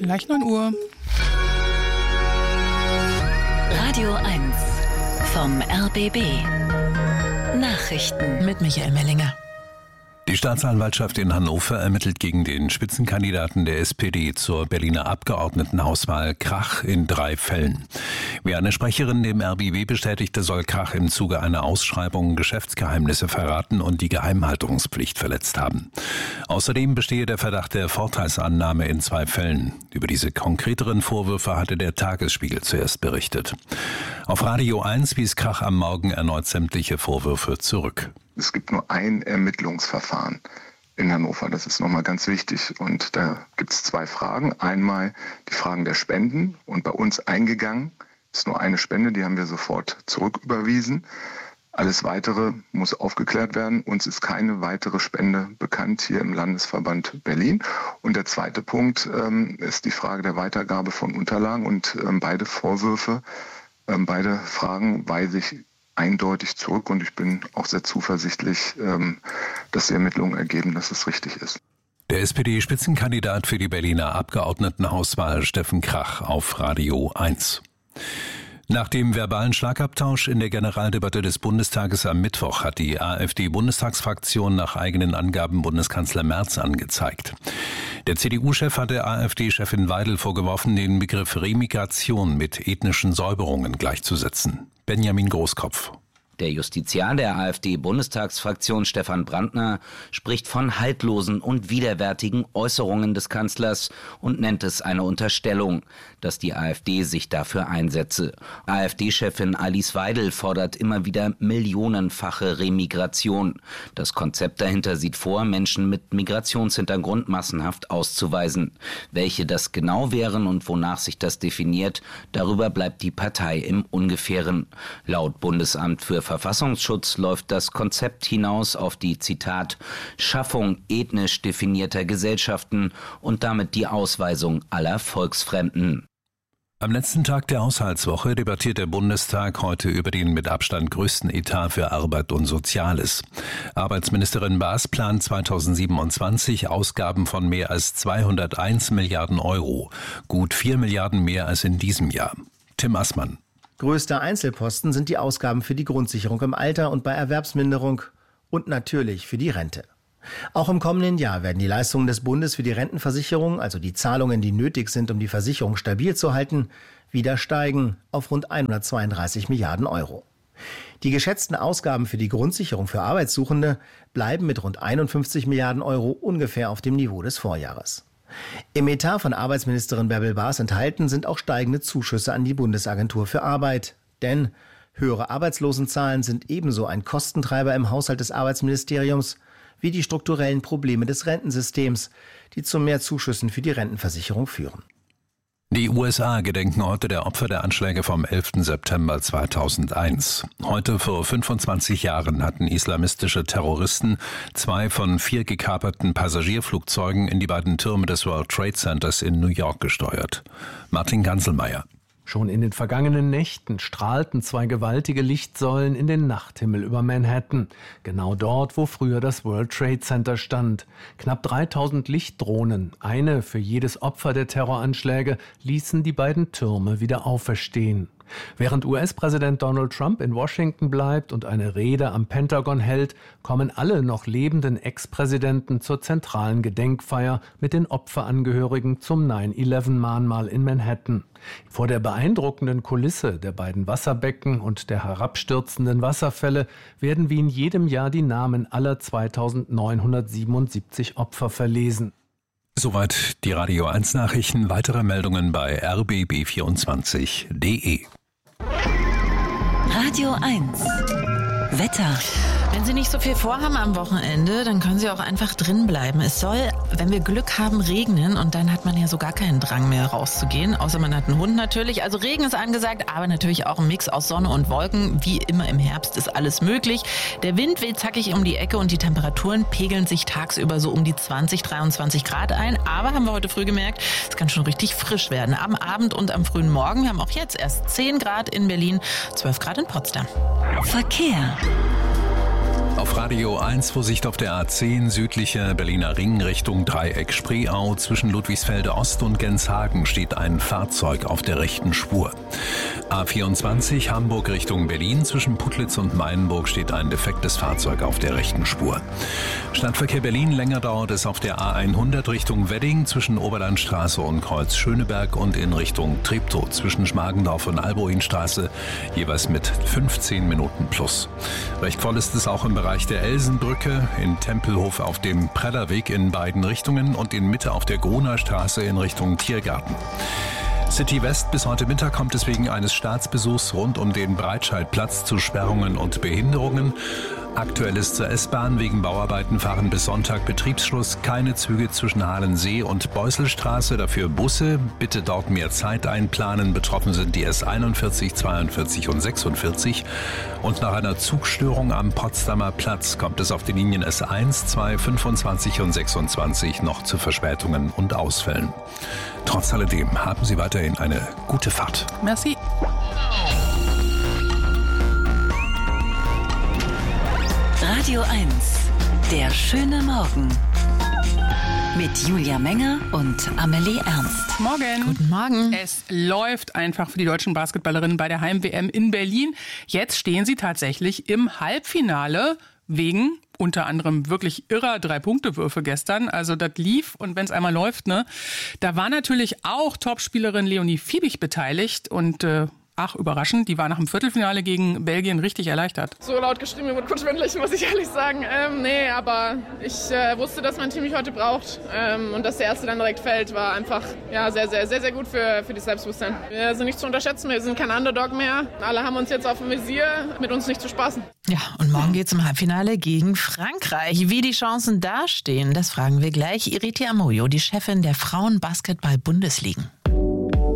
Gleich 9 Uhr. Radio 1 vom RBB. Nachrichten mit Michael Mellinger. Die Staatsanwaltschaft in Hannover ermittelt gegen den Spitzenkandidaten der SPD zur Berliner Abgeordnetenhauswahl Krach in 3 Fällen. Wie eine Sprecherin dem RBB bestätigte, soll Krach im Zuge einer Ausschreibung Geschäftsgeheimnisse verraten und die Geheimhaltungspflicht verletzt haben. Außerdem bestehe der Verdacht der Vorteilsannahme in 2 Fällen. Über diese konkreteren Vorwürfe hatte der Tagesspiegel zuerst berichtet. Auf Radio 1 wies Krach am Morgen erneut sämtliche Vorwürfe zurück. Es gibt nur ein Ermittlungsverfahren in Hannover, das ist nochmal ganz wichtig. Und da gibt es 2 Fragen. Einmal die Fragen der Spenden und bei uns eingegangen ist nur eine Spende, die haben wir sofort zurücküberwiesen. Alles Weitere muss aufgeklärt werden. Uns ist keine weitere Spende bekannt hier im Landesverband Berlin. Und der zweite Punkt ist die Frage der Weitergabe von Unterlagen. Und beide Vorwürfe, beide Fragen weise ich eindeutig zurück und ich bin auch sehr zuversichtlich, dass die Ermittlungen ergeben, dass es richtig ist. Der SPD-Spitzenkandidat für die Berliner Abgeordnetenhauswahl Steffen Krach auf Radio 1. Nach dem verbalen Schlagabtausch in der Generaldebatte des Bundestages am Mittwoch hat die AfD-Bundestagsfraktion nach eigenen Angaben Bundeskanzler Merz angezeigt. Der CDU-Chef hatte AfD-Chefin Weidel vorgeworfen, den Begriff Remigration mit ethnischen Säuberungen gleichzusetzen. Benjamin Großkopf. Der Justiziar der AfD-Bundestagsfraktion Stefan Brandner spricht von haltlosen und widerwärtigen Äußerungen des Kanzlers und nennt es eine Unterstellung, dass die AfD sich dafür einsetze. AfD-Chefin Alice Weidel fordert immer wieder millionenfache Remigration. Das Konzept dahinter sieht vor, Menschen mit Migrationshintergrund massenhaft auszuweisen. Welche das genau wären und wonach sich das definiert, darüber bleibt die Partei im Ungefähren. Laut Bundesamt für Verfassungsschutz läuft das Konzept hinaus auf die, Zitat, Schaffung ethnisch definierter Gesellschaften und damit die Ausweisung aller Volksfremden. Am letzten Tag der Haushaltswoche debattiert der Bundestag heute über den mit Abstand größten Etat für Arbeit und Soziales. Arbeitsministerin Baas plant 2027 Ausgaben von mehr als 201 Milliarden Euro, gut 4 Milliarden mehr als in diesem Jahr. Tim Assmann. Größter Einzelposten sind die Ausgaben für die Grundsicherung im Alter und bei Erwerbsminderung und natürlich für die Rente. Auch im kommenden Jahr werden die Leistungen des Bundes für die Rentenversicherung, also die Zahlungen, die nötig sind, um die Versicherung stabil zu halten, wieder steigen auf rund 132 Milliarden Euro. Die geschätzten Ausgaben für die Grundsicherung für Arbeitssuchende bleiben mit rund 51 Milliarden Euro ungefähr auf dem Niveau des Vorjahres. Im Etat von Arbeitsministerin Bärbel Baas enthalten sind auch steigende Zuschüsse an die Bundesagentur für Arbeit. Denn höhere Arbeitslosenzahlen sind ebenso ein Kostentreiber im Haushalt des Arbeitsministeriums wie die strukturellen Probleme des Rentensystems, die zu mehr Zuschüssen für die Rentenversicherung führen. Die USA gedenken heute der Opfer der Anschläge vom 11. September 2001. Heute vor 25 Jahren hatten islamistische Terroristen 2 von 4 gekaperten Passagierflugzeugen in die beiden Türme des World Trade Centers in New York gesteuert. Martin Ganselmeier. Schon in den vergangenen Nächten strahlten 2 gewaltige Lichtsäulen in den Nachthimmel über Manhattan. Genau dort, wo früher das World Trade Center stand. Knapp 3000 Lichtdrohnen, eine für jedes Opfer der Terroranschläge, ließen die beiden Türme wieder auferstehen. Während US-Präsident Donald Trump in Washington bleibt und eine Rede am Pentagon hält, kommen alle noch lebenden Ex-Präsidenten zur zentralen Gedenkfeier mit den Opferangehörigen zum 9/11-Mahnmal in Manhattan. Vor der beeindruckenden Kulisse der beiden Wasserbecken und der herabstürzenden Wasserfälle werden wie in jedem Jahr die Namen aller 2977 Opfer verlesen. Soweit die Radio 1 Nachrichten. Weitere Meldungen bei rbb24.de. Radio 1 Wetter. Wenn Sie nicht so viel vorhaben am Wochenende, dann können Sie auch einfach drin bleiben. Es soll, wenn wir Glück haben, regnen und dann hat man ja so gar keinen Drang mehr rauszugehen, außer man hat einen Hund natürlich. Also Regen ist angesagt, aber natürlich auch ein Mix aus Sonne und Wolken. Wie immer im Herbst ist alles möglich. Der Wind weht zackig um die Ecke und die Temperaturen pegeln sich tagsüber so um die 20, 23 Grad ein. Aber haben wir heute früh gemerkt, es kann schon richtig frisch werden. Am Abend und am frühen Morgen. Wir haben auch jetzt erst 10 Grad in Berlin, 12 Grad in Potsdam. Verkehr. Auf Radio 1 Vorsicht auf der A10 südlicher Berliner Ring Richtung Dreieck Spreeau. Zwischen Ludwigsfelde Ost und Genshagen steht ein Fahrzeug auf der rechten Spur. A24 Hamburg Richtung Berlin. Zwischen Putlitz und Meilenburg steht ein defektes Fahrzeug auf der rechten Spur. Stadtverkehr Berlin, länger dauert es auf der A100 Richtung Wedding. Zwischen Oberlandstraße und Kreuz Schöneberg und in Richtung Treptow. Zwischen Schmargendorf und Alboinstraße jeweils mit 15 Minuten plus. Recht voll ist es auch im Bereich der Elsenbrücke, in Tempelhof auf dem Prellerweg in beiden Richtungen und in Mitte auf der Gruner Straße in Richtung Tiergarten. City West bis heute Mittag kommt es wegen eines Staatsbesuchs rund um den Breitscheidplatz zu Sperrungen und Behinderungen. Aktuell ist zur S-Bahn wegen Bauarbeiten fahren bis Sonntag Betriebsschluss. Keine Züge zwischen Halensee und Beuselstraße, dafür Busse. Bitte dort mehr Zeit einplanen. Betroffen sind die S41, 42 und 46. Und nach einer Zugstörung am Potsdamer Platz kommt es auf den Linien S1, 2, 25 und 26 noch zu Verspätungen und Ausfällen. Trotz alledem haben Sie weiterhin eine gute Fahrt. Merci. Radio 1, der schöne Morgen. Mit Julia Menger und Amelie Ernst. Morgen. Guten Morgen. Es läuft einfach für die deutschen Basketballerinnen bei der Heim-WM in Berlin. Jetzt stehen sie tatsächlich im Halbfinale wegen unter anderem wirklich irrer 3-Punkte-Würfe gestern. Also das lief und wenn es einmal läuft, ne? Da war natürlich auch Topspielerin Leonie Fiebig beteiligt und ach, überraschend, die war nach dem Viertelfinale gegen Belgien richtig erleichtert. So laut geschrieben, mir wurde kurz schwindelig, muss ich ehrlich sagen. Nee, aber ich wusste, dass mein Team mich heute braucht. Und dass der Erste dann direkt fällt, war einfach sehr, sehr, sehr, sehr gut für das Selbstbewusstsein. Wir sind nicht zu unterschätzen, wir sind kein Underdog mehr. Alle haben uns jetzt auf dem Visier, mit uns nicht zu spaßen. Ja, und morgen geht's im Halbfinale gegen Frankreich. Wie die Chancen dastehen, das fragen wir gleich Iriti Amoyo, die Chefin der Frauen-Basketball-Bundesligen.